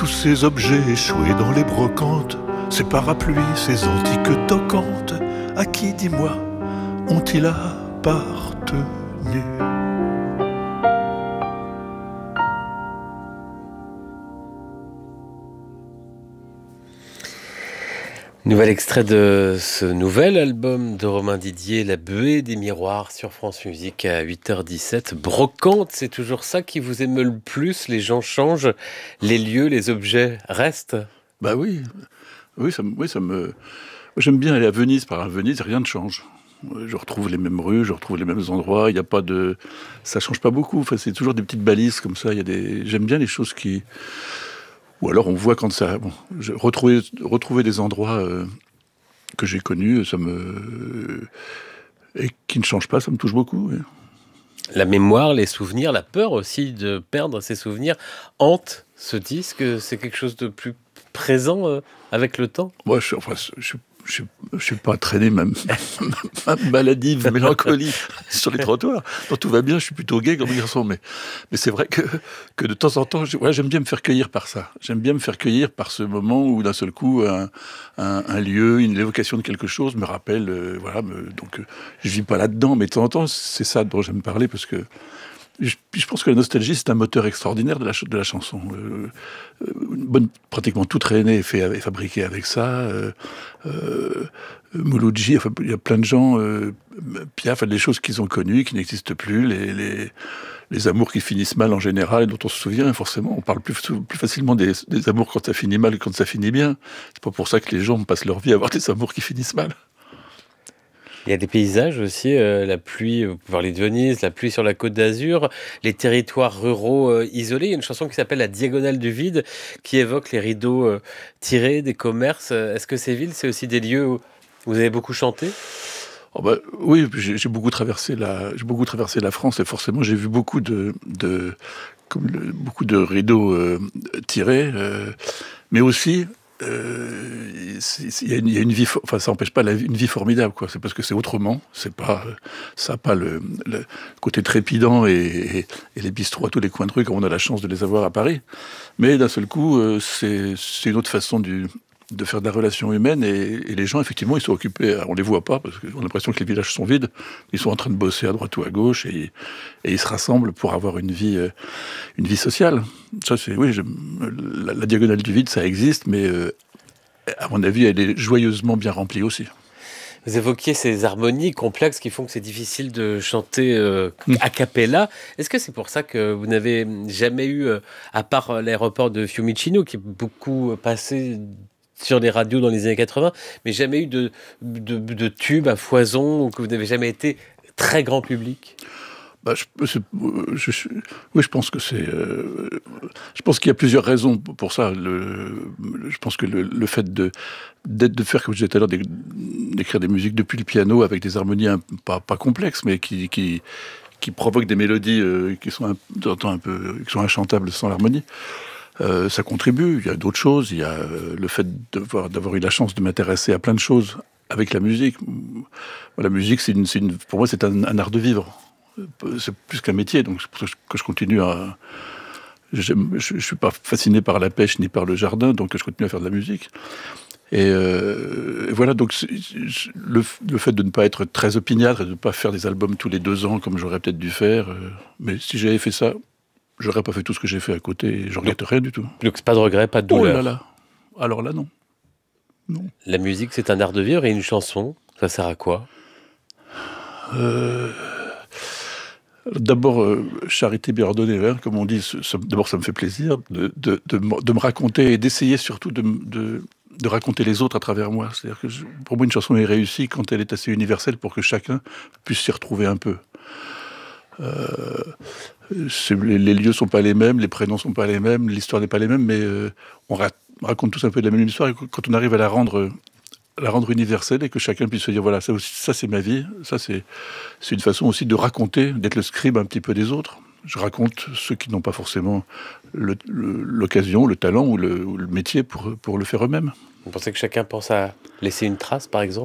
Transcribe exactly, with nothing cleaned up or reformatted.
ces objets échoués dans les brocantes, ces parapluies, ces antiques toquantes, à qui, dis-moi, ont-ils appartenu ? Nouvel extrait de ce nouvel album de Romain Didier, La Buée des Miroirs, sur France Musique à huit heures dix-sept. Brocante, c'est toujours ça qui vous émeut le plus? Les gens changent, les lieux, les objets restent? Bah oui, oui, ça, me- oui, ça me... Moi, j'aime bien aller à Venise, par à Venise, rien ne change. Je retrouve les mêmes rues, je retrouve les mêmes endroits, il n'y a pas de... Ça change pas beaucoup, enfin, c'est toujours des petites balises comme ça, il y a des... J'aime bien les choses qui... Ou alors on voit quand ça... Bon, je- retrouver, retrouver des endroits euh, que j'ai connus, ça me... Et qui ne changent pas, ça me touche beaucoup. Oui. La mémoire, les souvenirs, la peur aussi de perdre ses souvenirs hante ce disque. C'est quelque chose de plus présent euh, avec le temps? Moi, je, enfin, je, je, je, je suis pas traîné ma, ma maladive mélancolie sur les trottoirs. Donc tout va bien, je suis plutôt gai comme garçon. Mais, mais c'est vrai que, que de temps en temps, je, ouais, j'aime bien me faire cueillir par ça. J'aime bien me faire cueillir par ce moment où d'un seul coup, un, un, un lieu, une évocation de quelque chose me rappelle. Euh, voilà, me, donc euh, je vis pas là-dedans, mais de temps en temps, c'est ça dont j'aime parler parce que. Je, je pense que la nostalgie, c'est un moteur extraordinaire de la, ch- de la chanson. Euh, euh, une bonne, pratiquement toute René est, fait, est fabriquée avec ça. Euh, euh, Mouloudji, enfin, il y a plein de gens, euh, Piaf, enfin, des choses qu'ils ont connues, qui n'existent plus, les, les, les amours qui finissent mal en général, et dont on se souvient, forcément. On parle plus, plus facilement des, des amours quand ça finit mal que quand ça finit bien. C'est pas pour ça que les gens passent leur vie à avoir des amours qui finissent mal. Il y a des paysages aussi, euh, la pluie, vous parlez de Venise, la pluie sur la Côte d'Azur, les territoires ruraux euh, isolés. Il y a une chanson qui s'appelle La Diagonale du Vide, qui évoque les rideaux euh, tirés des commerces. Euh, Est-ce que ces villes, c'est aussi des lieux où vous avez beaucoup chanté? Oh bah, oui, j'ai, j'ai beaucoup traversé la, j'ai beaucoup traversé la France et forcément j'ai vu beaucoup de, de comme le- beaucoup de rideaux euh, tirés, euh, mais aussi euh, c'est- c'est- il y, a une il y a une vie, fo- enfin ça n'empêche pas la vie- une vie formidable quoi. C'est parce que c'est autrement, c'est pas, euh, ça n'a pas le, le côté trépidant et, et, et les bistrots à tous les coins de rue comme on a la chance de les avoir à Paris. Mais d'un seul coup, euh, c'est, c'est une autre façon du de faire de la relation humaine et, et les gens effectivement ils sont occupés, on les voit pas parce qu'on a l'impression que les villages sont vides, ils sont en train de bosser à droite ou à gauche et, et ils se rassemblent pour avoir une vie euh, une vie sociale. Ça c'est oui, je- la, la diagonale du vide ça existe mais euh, à mon avis elle est joyeusement bien remplie aussi. Vous évoquiez ces harmonies complexes qui font que c'est difficile de chanter euh, Mm. a cappella. Est-ce que c'est pour ça que vous n'avez jamais eu, euh, à part euh, l'aéroport de Fiumicino, qui est beaucoup euh, passé sur les radios dans les années quatre-vingts, mais jamais eu de, de, de tube à foison, ou que vous n'avez jamais été très grand public? Bah, je, c'est- je- je- oui, je pense que c'est. euh, je pense qu'il y a plusieurs raisons pour ça. Le, je pense que le, le fait de d'être de faire, comme je disais tout à l'heure, des- d'écrire des musiques depuis le piano avec des harmonies un- pas pas complexes, mais qui qui qui provoquent des mélodies euh, qui sont un, de temps en temps un peu qui sont inchantables sans l'harmonie. Euh, ça contribue. Il y a d'autres choses. Il y a euh, le fait d'avoir d'avoir eu la chance de m'intéresser à plein de choses avec la musique. La musique, c'est une, c'est une, pour moi, c'est un, un art de vivre. C'est plus qu'un métier, donc c'est pour ça que je continue à. j'aime- Je ne suis pas fasciné par la pêche ni par le jardin, donc je continue à faire de la musique. Et, euh, et voilà, donc c'est- c'est- le, le fait de ne pas être très opiniâtre et de ne pas faire des albums tous les deux ans comme j'aurais peut-être dû faire, euh, mais si j'avais fait ça, j'aurais pas fait tout ce que j'ai fait à côté et je regrette rien du tout. Donc c'est pas de regret, pas de Oh douleur. là là. Alors là, non. Non. La musique, c'est un art de vivre, et une chanson, ça sert à quoi? Euh, D'abord, euh, charité bien ordonnée, hein, comme on dit. ça- D'abord, ça me fait plaisir de, de, de, me de me raconter et d'essayer surtout de, m- de, de raconter les autres à travers moi. C'est-à-dire que je- pour moi, une chanson est réussie quand elle est assez universelle pour que chacun puisse s'y retrouver un peu. Euh, c'est- les, les lieux sont pas les mêmes, les prénoms sont pas les mêmes, l'histoire n'est pas les mêmes, mais euh, on, ra- on raconte tous un peu de la même histoire. Et quand on arrive à la rendre la rendre universelle et que chacun puisse se dire voilà, ça, aussi, ça c'est ma vie, ça c'est c'est une façon aussi de raconter, d'être le scribe un petit peu des autres. Je raconte ceux qui n'ont pas forcément le- le- l'occasion, le talent ou le, ou le métier pour, pour le faire eux-mêmes. Vous pensez que chacun pense à laisser une trace, par exemple?